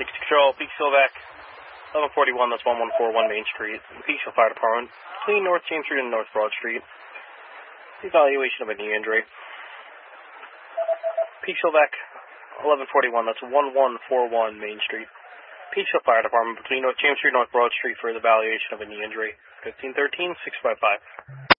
Control, Peekskill back. 1141, that's 1141 Main Street. Peekskill Fire Department, between North James Street and North Broad Street. Evaluation of a knee injury. Peekskill back. 1141, that's 1141 Main Street. Peekskill Fire Department, between North James Street and North Broad Street for the evaluation of a knee injury. 1513-655.